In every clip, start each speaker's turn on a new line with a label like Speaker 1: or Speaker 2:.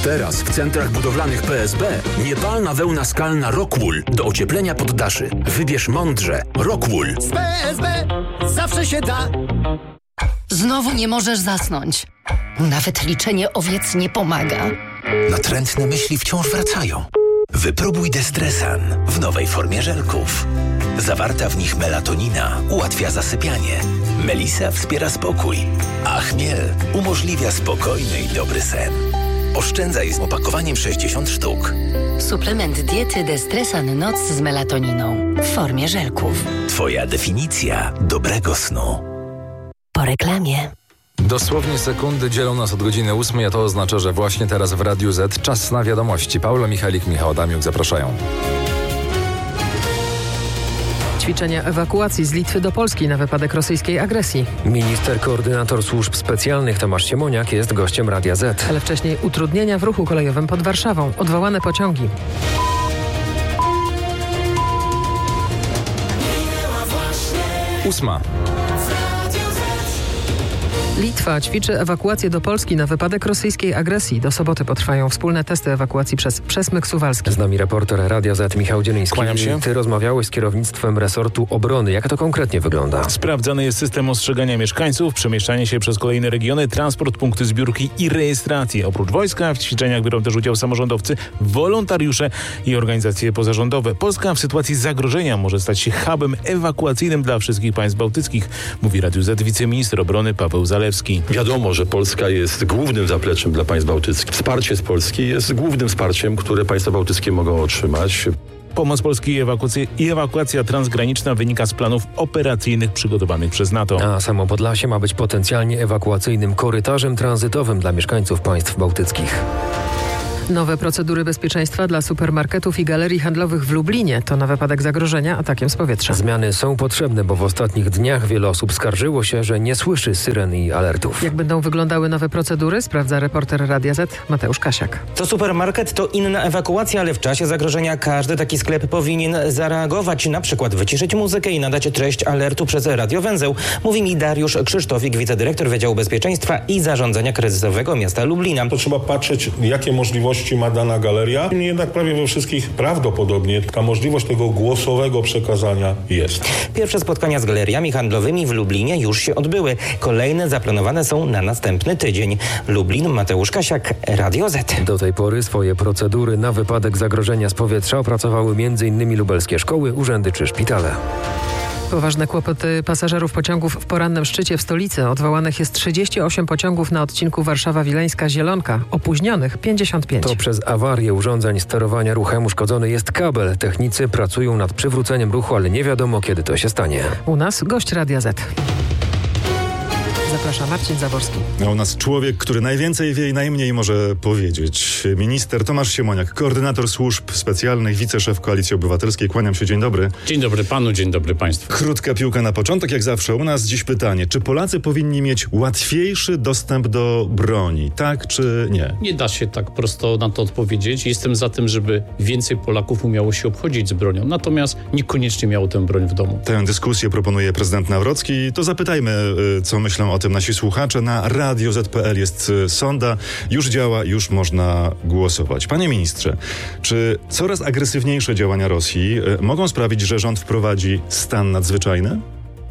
Speaker 1: Teraz w centrach budowlanych PSB niepalna wełna skalna Rockwool do ocieplenia poddaszy. Wybierz mądrze. Rockwool.
Speaker 2: Z PSB zawsze się da.
Speaker 3: Znowu nie możesz zasnąć. Nawet liczenie owiec nie pomaga.
Speaker 4: Natrętne myśli wciąż wracają. Wypróbuj Destresan w nowej formie żelków. Zawarta w nich melatonina ułatwia zasypianie. Melisa wspiera spokój, a chmiel umożliwia spokojny i dobry sen. Oszczędzaj z opakowaniem 60 sztuk.
Speaker 3: Suplement diety Destresan Noc z melatoniną w formie żelków.
Speaker 4: Twoja definicja dobrego snu.
Speaker 3: Po reklamie.
Speaker 5: Dosłownie sekundy dzielą nas od godziny 8, a to oznacza, że właśnie teraz w Radiu Z czas na wiadomości. Paula Michalik, Michał Adamiuk zapraszają.
Speaker 6: Ćwiczenia ewakuacji z Litwy do Polski na wypadek rosyjskiej agresji.
Speaker 7: Minister koordynator służb specjalnych Tomasz Siemoniak jest gościem Radia Z.
Speaker 6: Ale wcześniej utrudnienia w ruchu kolejowym pod Warszawą. Odwołane pociągi.
Speaker 5: Ósma.
Speaker 6: Litwa ćwiczy ewakuację do Polski na wypadek rosyjskiej agresji. Do soboty potrwają wspólne testy ewakuacji przez Przesmyk Suwalski.
Speaker 7: Z nami reporter Radia Z Michał Dzieliński.
Speaker 8: Kłaniam się.
Speaker 7: Ty rozmawiałeś z kierownictwem resortu obrony. Jak to konkretnie wygląda?
Speaker 8: Sprawdzany jest system ostrzegania mieszkańców, przemieszczanie się przez kolejne regiony, transport, punkty zbiórki i rejestracji. Oprócz wojska w ćwiczeniach biorą też udział samorządowcy, wolontariusze i organizacje pozarządowe. Polska w sytuacji zagrożenia może stać się hubem ewakuacyjnym dla wszystkich państw bałtyckich, mówi Radiu Z wiceminister obrony Paweł Zalewski.
Speaker 9: Wiadomo, że Polska jest głównym zapleczem dla państw bałtyckich. Wsparcie z Polski jest głównym wsparciem, które państwa bałtyckie mogą otrzymać.
Speaker 8: Pomoc Polski i ewakuacja transgraniczna wynika z planów operacyjnych przygotowanych przez NATO.
Speaker 7: A samo Podlasie ma być potencjalnie ewakuacyjnym korytarzem tranzytowym dla mieszkańców państw bałtyckich.
Speaker 6: Nowe procedury bezpieczeństwa dla supermarketów i galerii handlowych w Lublinie to na wypadek zagrożenia atakiem z powietrza.
Speaker 7: Zmiany są potrzebne, bo w ostatnich dniach wiele osób skarżyło się, że nie słyszy syren i alertów.
Speaker 6: Jak będą wyglądały nowe procedury, sprawdza reporter Radia Z Mateusz Kasiak.
Speaker 10: To supermarket, to inna ewakuacja, ale w czasie zagrożenia każdy taki sklep powinien zareagować, na przykład wyciszyć muzykę i nadać treść alertu przez radiowęzeł. Mówi mi Dariusz Krzysztofik, wicedyrektor Wydziału Bezpieczeństwa i Zarządzania Kryzysowego miasta Lublina.
Speaker 11: To trzeba patrzeć, jakie możliwości ma dana galeria. Jednak prawie we wszystkich prawdopodobnie ta możliwość tego głosowego przekazania jest.
Speaker 10: Pierwsze spotkania z galeriami handlowymi w Lublinie już się odbyły. Kolejne zaplanowane są na następny tydzień. Lublin, Mateusz Kasiak, Radio Z.
Speaker 7: Do tej pory swoje procedury na wypadek zagrożenia z powietrza opracowały m.in. lubelskie szkoły, urzędy czy szpitale.
Speaker 6: Poważne kłopoty pasażerów pociągów w porannym szczycie w stolicy. Odwołanych jest 38 pociągów na odcinku Warszawa-Wileńska-Zielonka. Opóźnionych 55.
Speaker 7: To przez awarię urządzeń sterowania ruchem uszkodzony jest kabel. Technicy pracują nad przywróceniem ruchu, ale nie wiadomo, kiedy to się stanie.
Speaker 6: U nas gość Radia Z. Zaprasza Marcin Zaborski.
Speaker 12: A u nas człowiek, który najwięcej wie i najmniej może powiedzieć. Minister Tomasz Siemoniak, koordynator służb specjalnych, wiceszef Koalicji Obywatelskiej. Kłaniam się, dzień dobry.
Speaker 13: Dzień dobry panu, dzień dobry państwu.
Speaker 12: Krótka piłka na początek, jak zawsze u nas dziś pytanie. Czy Polacy powinni mieć łatwiejszy dostęp do broni, tak czy nie?
Speaker 13: Nie da się tak prosto na to odpowiedzieć. Jestem za tym, żeby więcej Polaków umiało się obchodzić z bronią. Natomiast niekoniecznie miało tę broń w domu.
Speaker 12: Tę dyskusję proponuje prezydent Nawrocki. To zapytajmy, co myślą o tym nasi słuchacze. Na Radio Z.pl jest sonda. Już działa, już można głosować. Panie ministrze, czy coraz agresywniejsze działania Rosji mogą sprawić, że rząd wprowadzi stan nadzwyczajny?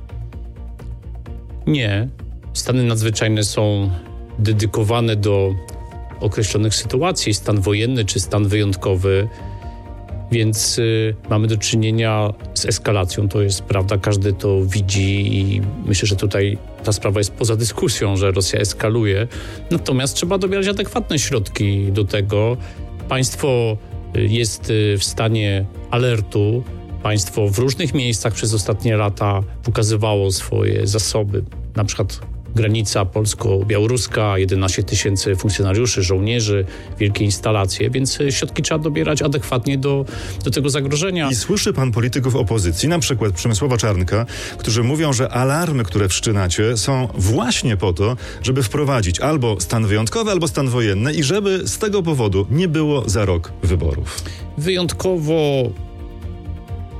Speaker 13: Nie. Stany nadzwyczajne są dedykowane do określonych sytuacji. Stan wojenny czy stan wyjątkowy. Więc mamy do czynienia z eskalacją, to jest prawda, każdy to widzi i myślę, że tutaj ta sprawa jest poza dyskusją, że Rosja eskaluje. Natomiast trzeba dobierać adekwatne środki do tego. Państwo jest w stanie alertu. Państwo w różnych miejscach przez ostatnie lata pokazywało swoje zasoby, na przykład granica polsko-białoruska, 11 000 funkcjonariuszy, żołnierzy, wielkie instalacje, więc środki trzeba dobierać adekwatnie do tego zagrożenia.
Speaker 12: I słyszy pan polityków opozycji, na przykład Przemysława Czarnka, którzy mówią, że alarmy, które wszczynacie, są właśnie po to, żeby wprowadzić albo stan wyjątkowy, albo stan wojenny i żeby z tego powodu nie było za rok wyborów.
Speaker 13: Wyjątkowo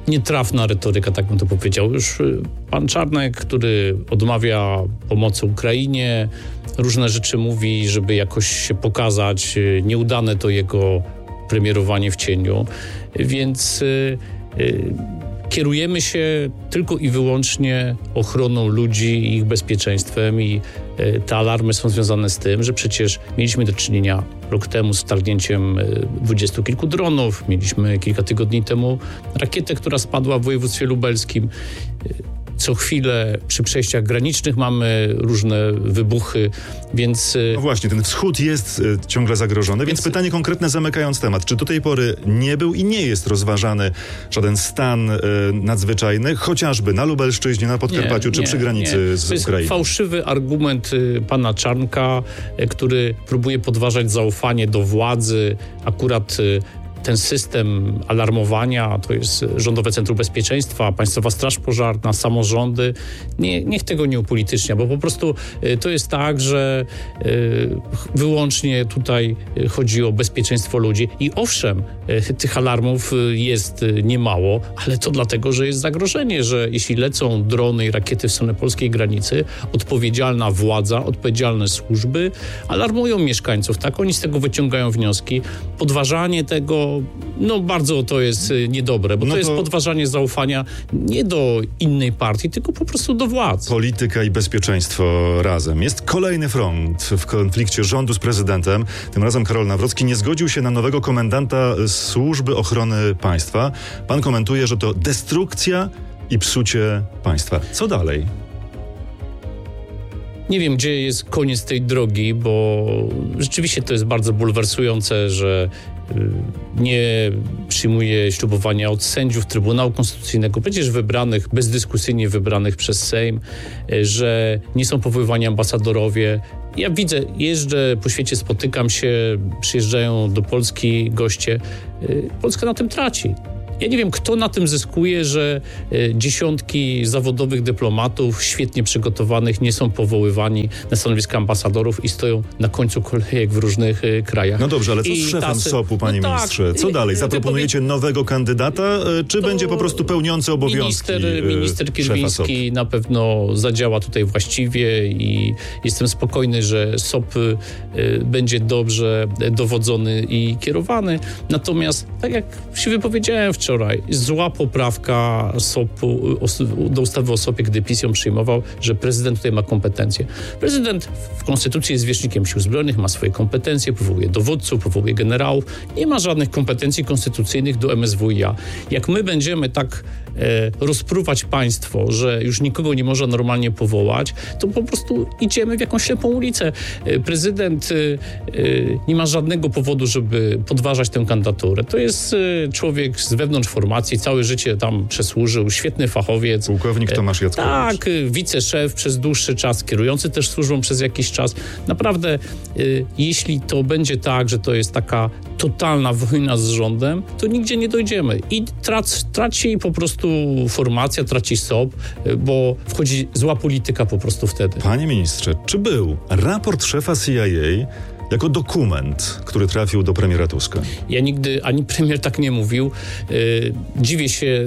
Speaker 13: nietrafna retoryka, tak bym to powiedział. Już pan Czarnek, który odmawia pomocy Ukrainie, różne rzeczy mówi, żeby jakoś się pokazać. Nieudane to jego premierowanie w cieniu. Więc kierujemy się tylko i wyłącznie ochroną ludzi i ich bezpieczeństwem i te alarmy są związane z tym, że przecież mieliśmy do czynienia rok temu z targnięciem 20 kilku dronów, mieliśmy kilka tygodni temu rakietę, która spadła w województwie lubelskim. Co chwilę przy przejściach granicznych mamy różne wybuchy, więc...
Speaker 12: No właśnie, ten wschód jest ciągle zagrożony, więc pytanie konkretne zamykając temat. Czy do tej pory nie był i nie jest rozważany żaden stan nadzwyczajny, chociażby na Lubelszczyźnie, na Podkarpaciu czy przy granicy z Ukrainą?
Speaker 13: To jest fałszywy argument pana Czarnka, który próbuje podważać zaufanie do władzy. Akurat ten system alarmowania, to jest Rządowe Centrum Bezpieczeństwa, Państwowa Straż Pożarna, samorządy. Niech tego nie upolitycznia, bo po prostu to jest tak, że wyłącznie tutaj chodzi o bezpieczeństwo ludzi. I owszem, tych alarmów jest niemało, ale to dlatego, że jest zagrożenie, że jeśli lecą drony i rakiety w stronę polskiej granicy, odpowiedzialna władza, odpowiedzialne służby alarmują mieszkańców, tak? Oni z tego wyciągają wnioski. Podważanie tego, bardzo to jest niedobre, bo to jest podważanie zaufania nie do innej partii, tylko po prostu do władz.
Speaker 12: Polityka i bezpieczeństwo razem. Jest kolejny front w konflikcie rządu z prezydentem. Tym razem Karol Nawrocki nie zgodził się na nowego komendanta Służby Ochrony Państwa. Pan komentuje, że to destrukcja i psucie państwa. Co dalej?
Speaker 13: Nie wiem, gdzie jest koniec tej drogi, bo rzeczywiście to jest bardzo bulwersujące, że nie przyjmuje ślubowania od sędziów Trybunału Konstytucyjnego, przecież wybranych, bezdyskusyjnie wybranych przez Sejm, że nie są powoływani ambasadorowie. Ja widzę, jeżdżę po świecie, spotykam się, przyjeżdżają do Polski goście. Polska na tym traci. Ja nie wiem, kto na tym zyskuje, że dziesiątki zawodowych dyplomatów, świetnie przygotowanych, nie są powoływani na stanowiska ambasadorów i stoją na końcu kolejek w różnych krajach.
Speaker 12: No dobrze, ale co z szefem SOP-u, panie ministrze? Co dalej? Zaproponujecie nowego kandydata, czy będzie po prostu pełniący obowiązki
Speaker 13: Minister Kierwiński na pewno zadziała tutaj właściwie i jestem spokojny, że SOP będzie dobrze dowodzony i kierowany. Natomiast, tak jak się wypowiedziałem wczoraj, zła poprawka do ustawy o SOP-ie, gdy PiS ją przyjmował, że prezydent tutaj ma kompetencje. Prezydent w Konstytucji jest zwierzchnikiem Sił Zbrojnych, ma swoje kompetencje, powołuje dowódców, powołuje generałów. Nie ma żadnych kompetencji konstytucyjnych do MSWiA. Jak my będziemy tak rozpruwać państwo, że już nikogo nie można normalnie powołać, to po prostu idziemy w jakąś ślepą ulicę. Prezydent nie ma żadnego powodu, żeby podważać tę kandydaturę. To jest człowiek z wewnątrz formacji, całe życie tam przesłużył, świetny fachowiec.
Speaker 12: Pułkownik Tomasz Jackowicz.
Speaker 13: Tak, wiceszef przez dłuższy czas, kierujący też służbą przez jakiś czas. Naprawdę, jeśli to będzie tak, że to jest taka totalna wojna z rządem, to nigdzie nie dojdziemy. I traci po prostu formacja, traci SOP, bo wchodzi zła polityka po prostu wtedy.
Speaker 12: Panie ministrze, czy był raport szefa CIA jako dokument, który trafił do premiera Tuska?
Speaker 13: Ja nigdy, ani premier tak nie mówił. Dziwię się,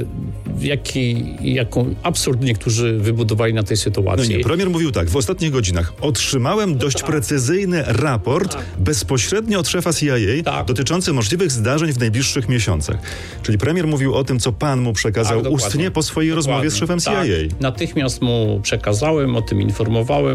Speaker 13: jaką absurd niektórzy wybudowali na tej sytuacji.
Speaker 12: No nie, premier mówił tak, w ostatnich godzinach otrzymałem dość precyzyjny raport bezpośrednio od szefa CIA dotyczący możliwych zdarzeń w najbliższych miesiącach. Czyli premier mówił o tym, co pan mu przekazał ustnie po swojej rozmowie z szefem CIA.
Speaker 13: Natychmiast mu przekazałem, o tym informowałem.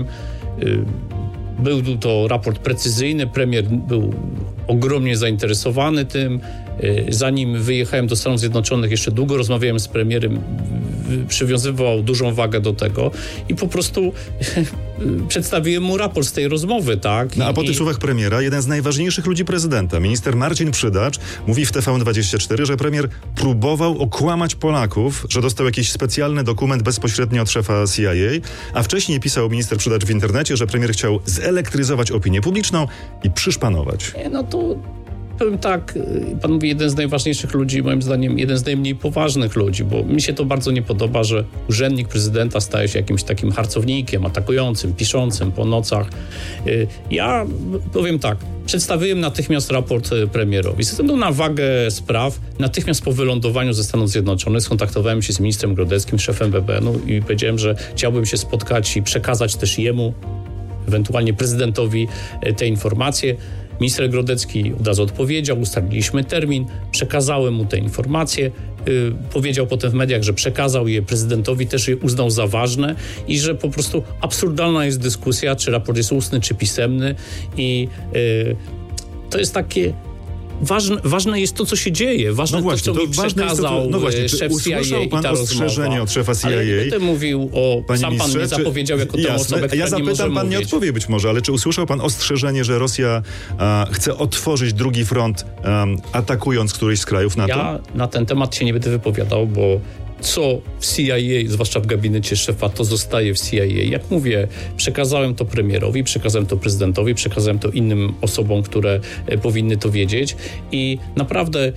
Speaker 13: Był to raport precyzyjny, premier był ogromnie zainteresowany tym. Zanim wyjechałem do Stanów Zjednoczonych, jeszcze długo rozmawiałem z premierem, przywiązywał dużą wagę do tego i po prostu przedstawiłem mu raport z tej rozmowy, tak?
Speaker 12: A po tych słowach premiera, jeden z najważniejszych ludzi prezydenta, minister Marcin Przydacz, mówi w TVN24, że premier próbował okłamać Polaków, że dostał jakiś specjalny dokument bezpośrednio od szefa CIA, a wcześniej pisał minister Przydacz w internecie, że premier chciał zelektryzować opinię publiczną i przyszpanować.
Speaker 13: No to powiem tak, pan mówi jeden z najważniejszych ludzi, moim zdaniem jeden z najmniej poważnych ludzi, bo mi się to bardzo nie podoba, że urzędnik prezydenta staje się jakimś takim harcownikiem, atakującym, piszącym po nocach. Ja powiem tak, Przedstawiłem natychmiast raport premierowi. Ze względu na wagę spraw, natychmiast po wylądowaniu ze Stanów Zjednoczonych skontaktowałem się z ministrem Grodeckim, szefem BBN-u i powiedziałem, że chciałbym się spotkać i przekazać też jemu, ewentualnie prezydentowi, te informacje. Minister Grodecki od razu odpowiedział, ustaliliśmy termin, przekazałem mu te informacje. Powiedział potem w mediach, że przekazał je prezydentowi, też je uznał za ważne i że po prostu absurdalna jest dyskusja, czy raport jest ustny, czy pisemny i to jest takie... Ważne jest to, co się dzieje. Ważne to, co mi przekazał szef CIA
Speaker 12: usłyszał pan
Speaker 13: i ta
Speaker 12: ostrzeżenie od szefa CIA?
Speaker 13: Ale ja będę mówił o...
Speaker 12: Panie
Speaker 13: sam pan mnie zapowiedział jako tę osobę, która
Speaker 12: ja zapytam,
Speaker 13: nie może
Speaker 12: pan
Speaker 13: mówić.
Speaker 12: nie odpowie być może, ale czy usłyszał pan ostrzeżenie, że Rosja chce otworzyć drugi front, atakując któryś z krajów NATO?
Speaker 13: Ja na ten temat się nie będę wypowiadał, bo co w CIA, zwłaszcza w gabinecie szefa, to zostaje w CIA. Jak mówię, przekazałem to premierowi, przekazałem to prezydentowi, przekazałem to innym osobom, które powinny to wiedzieć i naprawdę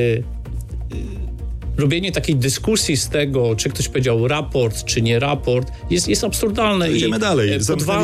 Speaker 13: robienie takiej dyskusji z tego, czy ktoś powiedział raport, czy nie raport, jest absurdalne.
Speaker 12: Idziemy dalej.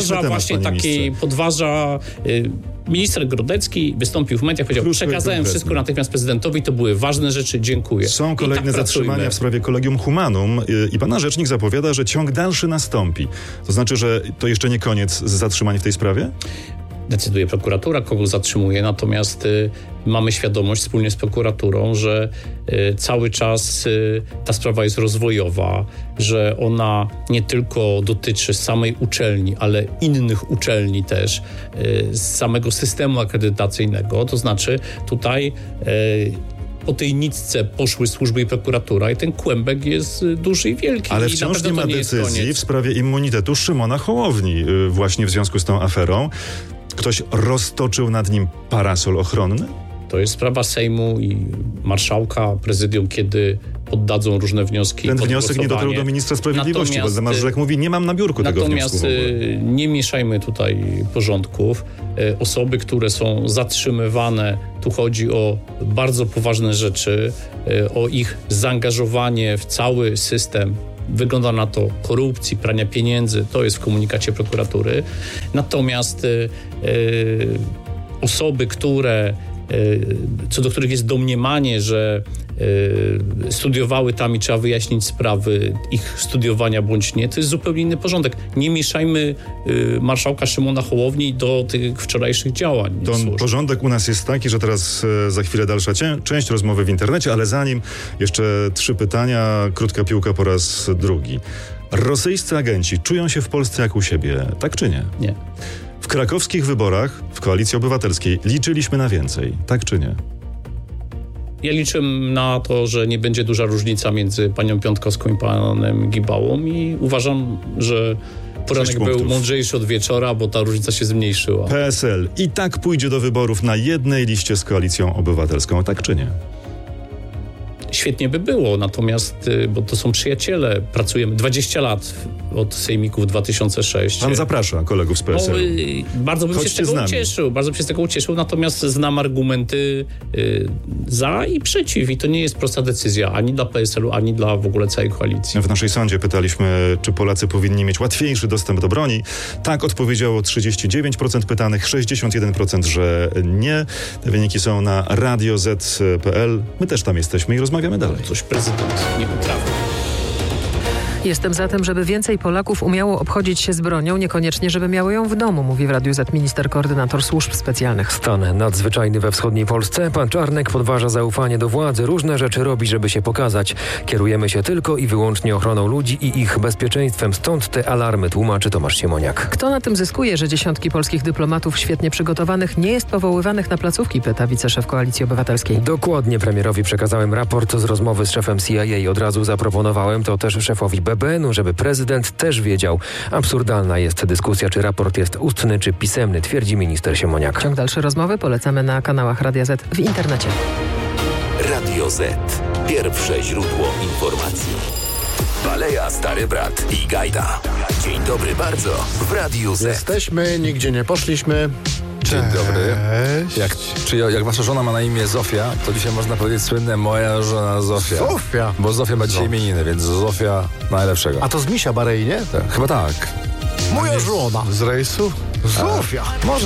Speaker 13: Podważa minister Grodecki, wystąpił w mediach, powiedział, przekazałem wszystko natychmiast prezydentowi, to były ważne rzeczy, dziękuję.
Speaker 12: Są kolejne zatrzymania w sprawie Collegium Humanum i pana rzecznik zapowiada, że ciąg dalszy nastąpi. To znaczy, że to jeszcze nie koniec zatrzymań w tej sprawie?
Speaker 13: Decyduje prokuratura, kogo zatrzymuje, natomiast mamy świadomość wspólnie z prokuraturą, że cały czas ta sprawa jest rozwojowa, że ona nie tylko dotyczy samej uczelni, ale innych uczelni też, z samego systemu akredytacyjnego, to znaczy tutaj po tej nitce poszły służby i prokuratura i ten kłębek jest duży i wielki.
Speaker 12: Ale wciąż nie ma decyzji w sprawie immunitetu Szymona Hołowni właśnie w związku z tą aferą. Ktoś roztoczył nad nim parasol ochronny?
Speaker 13: To jest sprawa Sejmu i marszałka, prezydium, kiedy poddadzą różne wnioski.
Speaker 12: Ten wniosek nie dotarł do ministra sprawiedliwości, bo Waldemar Żurek mówi, nie mam na biurku tego wniosku w ogóle.
Speaker 13: Nie mieszajmy tutaj porządków. Osoby, które są zatrzymywane, tu chodzi o bardzo poważne rzeczy, o ich zaangażowanie w cały system. Wygląda na to korupcji, prania pieniędzy, to jest w komunikacie prokuratury. Natomiast osoby, co do których jest domniemanie, że studiowały tam i trzeba wyjaśnić sprawy ich studiowania bądź nie, to jest zupełnie inny porządek. Nie mieszajmy marszałka Szymona Hołowni do tych wczorajszych działań.
Speaker 12: Porządek u nas jest taki, że teraz za chwilę dalsza część rozmowy w internecie, ale zanim jeszcze 3 pytania, krótka piłka po raz drugi. Rosyjscy agenci czują się w Polsce jak u siebie, tak czy nie?
Speaker 13: Nie.
Speaker 12: W krakowskich wyborach w Koalicji Obywatelskiej liczyliśmy na więcej, tak czy nie?
Speaker 13: Ja liczę na to, że nie będzie duża różnica między panią Piątkowską i panem Gibałą i uważam, że poranek był mądrzejszy od wieczora, bo ta różnica się zmniejszyła.
Speaker 12: PSL i tak pójdzie do wyborów na jednej liście z Koalicją Obywatelską, tak czy nie?
Speaker 13: Świetnie by było, natomiast, bo to są przyjaciele, pracujemy 20 lat od sejmików 2006.
Speaker 12: Pan zaprasza kolegów z PSL.
Speaker 13: Bardzo bym się z tego ucieszył, natomiast znam argumenty za i przeciw i to nie jest prosta decyzja ani dla PSL-u, ani dla w ogóle całej koalicji.
Speaker 12: W naszej sądzie pytaliśmy, czy Polacy powinni mieć łatwiejszy dostęp do broni. Tak odpowiedziało 39% pytanych, 61%, że nie. Te wyniki są na radioz.pl. My też tam jesteśmy i rozmawiamy dalej.
Speaker 13: Coś prezydent nie potrafi.
Speaker 6: Jestem za tym, żeby więcej Polaków umiało obchodzić się z bronią, niekoniecznie żeby miały ją w domu, mówi w Radiu Z minister koordynator służb specjalnych.
Speaker 7: Stan nadzwyczajny we wschodniej Polsce. Pan Czarnek podważa zaufanie do władzy. Różne rzeczy robi, żeby się pokazać. Kierujemy się tylko i wyłącznie ochroną ludzi i ich bezpieczeństwem. Stąd te alarmy, tłumaczy Tomasz Siemoniak.
Speaker 6: Kto na tym zyskuje, że dziesiątki polskich dyplomatów świetnie przygotowanych nie jest powoływanych na placówki, pyta wiceszef Koalicji Obywatelskiej.
Speaker 7: Dokładnie premierowi przekazałem raport z rozmowy z szefem CIA. Od razu zaproponowałem to też szefowi BBN-u, żeby prezydent też wiedział. Absurdalna jest dyskusja, czy raport jest ustny, czy pisemny, twierdzi minister Siemoniak.
Speaker 6: Ciąg dalszy rozmowy polecamy na kanałach Radia Z w internecie.
Speaker 4: Radio Z. Pierwsze źródło informacji. Baleja, Stary Brat i Gajda. Dzień dobry bardzo w Radiu Z.
Speaker 2: Jesteśmy, nigdzie nie poszliśmy.
Speaker 5: Dzień dobry. Jak wasza żona ma na imię Zofia, to dzisiaj można powiedzieć słynne moja żona Zofia.
Speaker 2: Zofia?
Speaker 5: Bo Zofia ma dzisiaj imieniny, więc Zofia najlepszego.
Speaker 2: A to z Misia Barei, nie?
Speaker 5: Chyba tak.
Speaker 2: Moja żona. Z rejsu? Zofia. Może